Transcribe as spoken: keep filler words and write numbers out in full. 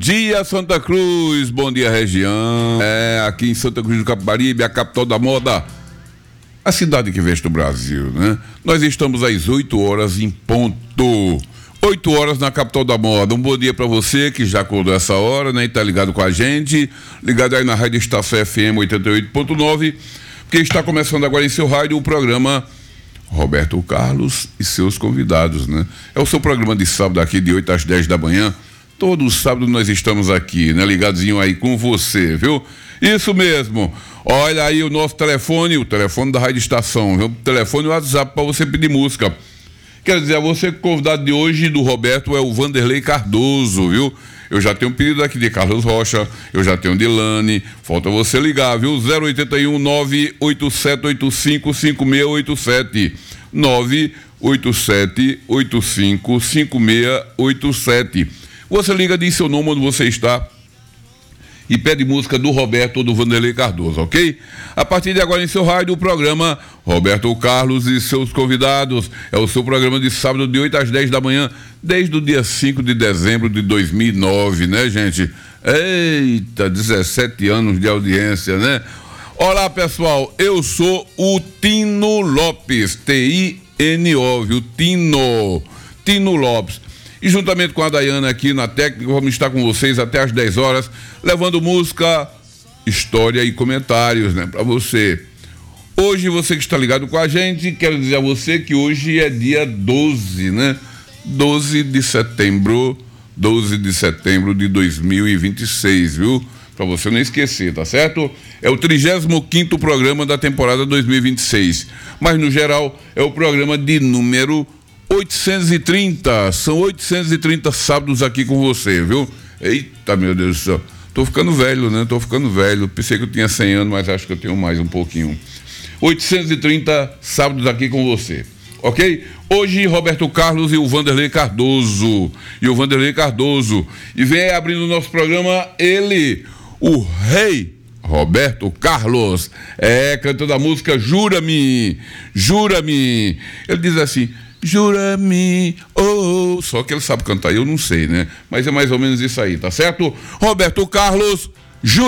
dia, Santa Cruz, bom dia, região. É, aqui em Santa Cruz do Capibaribe, a capital da moda, a cidade que veste o Brasil, né? Nós estamos às oito horas em ponto. oito horas na capital da moda. Um bom dia para você que já acordou essa hora, né? E tá ligado com a gente, ligado aí na Rádio Estação F M oitenta e oito ponto nove, porque está começando agora em seu rádio o programa Roberto Carlos e seus convidados, né? É o seu programa de sábado aqui de oito às dez da manhã. Todo sábado nós estamos aqui, né? Ligadinho aí com você, viu? Isso mesmo. Olha aí o nosso telefone, o telefone da Rádio Estação, viu? O telefone e o WhatsApp para você pedir música. Quer dizer, você que o convidado de hoje do Roberto é o Vanderlei Cardoso, viu? Eu já tenho um pedido aqui de Carlos Rocha, eu já tenho de Lani, falta você ligar, viu? zero oito um nove oito sete oito cinco cinco seis oito sete nove oito sete oito cinco cinco seis oito sete. Você liga, diz seu nome, onde você está e pede música do Roberto ou do Vanderlei Cardoso, ok? A partir de agora em seu rádio, o programa Roberto Carlos e seus convidados. É o seu programa de sábado de oito às dez da manhã, desde o dia cinco de dezembro de dois mil e nove, né, gente? Eita, dezessete anos de audiência, né? Olá, pessoal, eu sou o Tino Lopes, T I N O, viu? Tino, Tino Lopes. E juntamente com a Dayana aqui na técnica, vamos estar com vocês até às dez horas, levando música, história e comentários, né, para você. Hoje, você que está ligado com a gente, quero dizer a você que hoje é dia doze, né? doze de setembro, doze de setembro de dois mil e vinte e seis, viu? Para você não esquecer, tá certo? É o trigésimo quinto programa da temporada dois mil e vinte e seis. Mas, no geral, é o programa de número oitocentos e trinta, são oitocentos e trinta sábados aqui com você, viu? Eita, meu Deus do céu, tô ficando velho, né? Tô ficando velho, pensei que eu tinha cem anos, mas acho que eu tenho mais um pouquinho. oitocentos e trinta sábados aqui com você, ok? Hoje, Roberto Carlos e o Vanderlei Cardoso, e o Vanderlei Cardoso, e vem abrindo o nosso programa, ele, o rei Roberto Carlos, é, cantando a música Jura-me, Jura-me, ele diz assim: jura-me, oh, só que ele sabe cantar, eu não sei, né? Mas é mais ou menos isso aí, tá certo? Roberto Carlos, jura